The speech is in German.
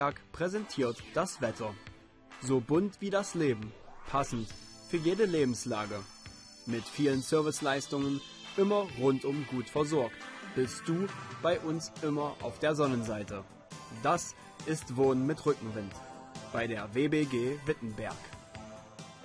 Präsentiert das Wetter. So bunt wie das Leben, passend für jede Lebenslage. Mit vielen Serviceleistungen, immer rundum gut versorgt. Bist du bei uns immer auf der Sonnenseite. Das ist Wohnen mit Rückenwind bei der WBG Wittenberg.